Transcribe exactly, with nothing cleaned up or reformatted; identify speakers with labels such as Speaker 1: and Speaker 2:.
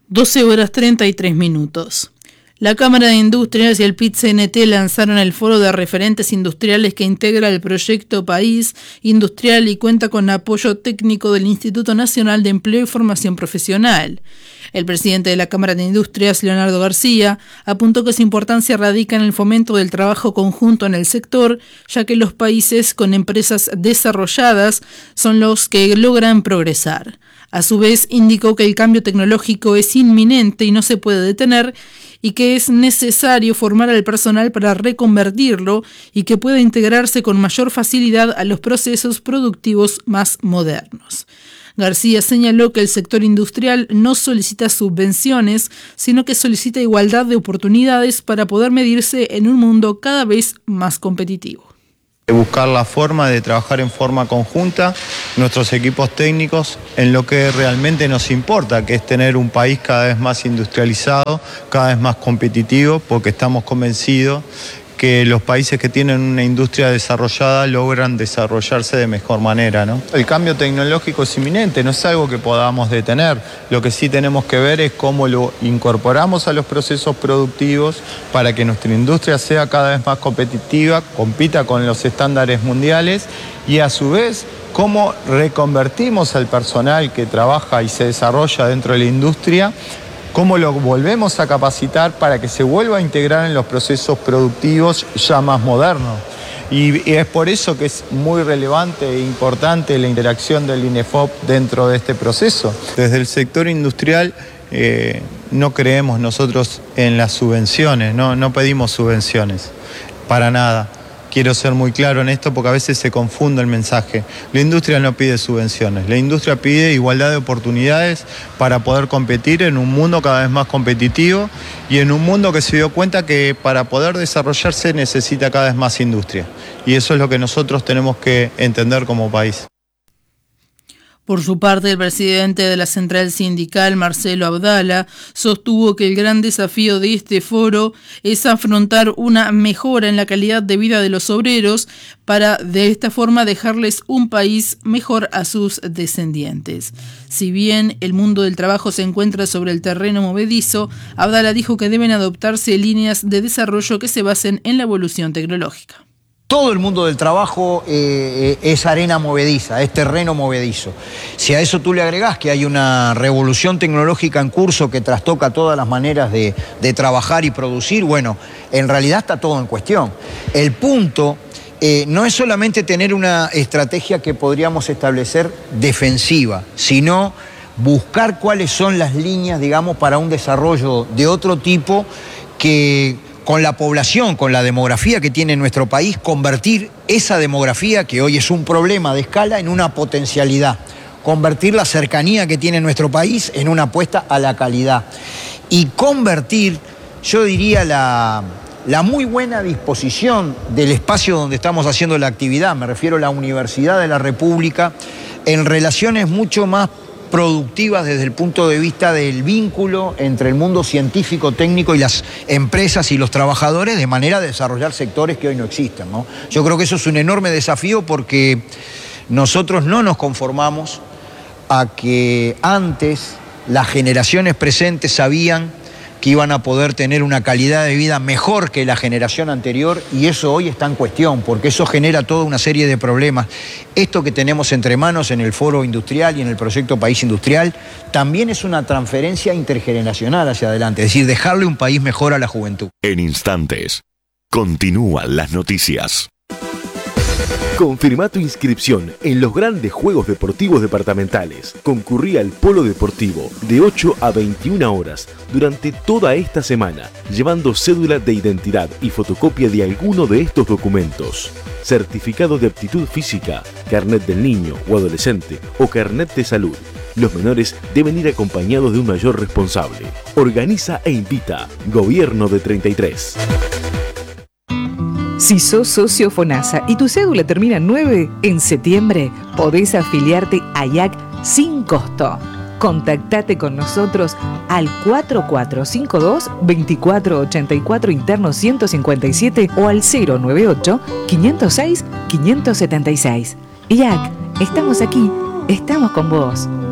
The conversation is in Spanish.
Speaker 1: doce horas treinta y tres minutos. La Cámara de Industrias y el P I T C N T lanzaron el Foro de Referentes Industriales que integra el proyecto País Industrial y cuenta con apoyo técnico del Instituto Nacional de Empleo y Formación Profesional. El presidente de la Cámara de Industrias, Leonardo García, apuntó que su importancia radica en el fomento del trabajo conjunto en el sector, ya que los países con empresas desarrolladas son los que logran progresar. A su vez, indicó que el cambio tecnológico es inminente y no se puede detener, y que es necesario formar al personal para reconvertirlo y que pueda integrarse con mayor facilidad a los procesos productivos más modernos. García señaló que el sector industrial no solicita subvenciones, sino que solicita igualdad de oportunidades para poder medirse en un mundo cada vez más competitivo.
Speaker 2: Buscar la forma de trabajar en forma conjunta, nuestros equipos técnicos, en lo que realmente nos importa, que es tener un país cada vez más industrializado, cada vez más competitivo, porque estamos convencidos que los países que tienen una industria desarrollada logran desarrollarse de mejor manera, ¿no? El cambio tecnológico es inminente, no es algo que podamos detener. Lo que sí tenemos que ver es cómo lo incorporamos a los procesos productivos para que nuestra industria sea cada vez más competitiva, compita con los estándares mundiales y a su vez cómo reconvertimos al personal que trabaja y se desarrolla dentro de la industria, cómo lo volvemos a capacitar para que se vuelva a integrar en los procesos productivos ya más modernos. Y, y es por eso que es muy relevante e importante la interacción del INEFOP dentro de este proceso. Desde el sector industrial eh, no creemos nosotros en las subvenciones, no, no pedimos subvenciones, para nada. Quiero ser muy claro en esto porque a veces se confunde el mensaje. La industria no pide subvenciones, la industria pide igualdad de oportunidades para poder competir en un mundo cada vez más competitivo y en un mundo que se dio cuenta que para poder desarrollarse necesita cada vez más industria. Y eso es lo que nosotros tenemos que entender como país.
Speaker 1: Por su parte, el presidente de la Central Sindical, Marcelo Abdala, sostuvo que el gran desafío de este foro es afrontar una mejora en la calidad de vida de los obreros para de esta forma dejarles un país mejor a sus descendientes. Si bien el mundo del trabajo se encuentra sobre el terreno movedizo, Abdala dijo que deben adoptarse líneas de desarrollo que se basen en la evolución tecnológica.
Speaker 3: Todo el mundo del trabajo eh, es arena movediza, es terreno movedizo. Si a eso tú le agregás que hay una revolución tecnológica en curso que trastoca todas las maneras de, de trabajar y producir, bueno, en realidad está todo en cuestión. El punto eh, no es solamente tener una estrategia que podríamos establecer defensiva, sino buscar cuáles son las líneas, digamos, para un desarrollo de otro tipo que, con la población, con la demografía que tiene nuestro país, convertir esa demografía, que hoy es un problema de escala, en una potencialidad. Convertir la cercanía que tiene nuestro país en una apuesta a la calidad. Y convertir, yo diría, la, la muy buena disposición del espacio donde estamos haciendo la actividad, me refiero a la Universidad de la República, en relaciones mucho más productivas desde el punto de vista del vínculo entre el mundo científico, técnico y las empresas y los trabajadores, de manera de desarrollar sectores que hoy no existen, ¿no? Yo creo que eso es un enorme desafío porque nosotros no nos conformamos a que antes las generaciones presentes sabían que iban a poder tener una calidad de vida mejor que la generación anterior, y eso hoy está en cuestión, porque eso genera toda una serie de problemas. Esto que tenemos entre manos en el Foro Industrial y en el proyecto País Industrial también es una transferencia intergeneracional hacia adelante, es decir, dejarle un país mejor a la juventud.
Speaker 4: En instantes, continúan las noticias.
Speaker 5: Confirma tu inscripción en los grandes Juegos Deportivos Departamentales. Concurrí al Polo Deportivo de ocho a veintiuna horas durante toda esta semana, llevando cédula de identidad y fotocopia de alguno de estos documentos. Certificado de aptitud física, carnet del niño o adolescente o carnet de salud. Los menores deben ir acompañados de un mayor responsable. Organiza e invita Gobierno de treinta y tres.
Speaker 6: Si sos socio FONASA y tu cédula termina en nueve, en septiembre podés afiliarte a I A C sin costo. Contactate con nosotros al cuatro cuatro cinco dos, dos cuatro ocho cuatro interno ciento cincuenta y siete o al cero nueve ocho, cinco cero seis, cinco siete seis. I A C, estamos aquí, estamos con vos.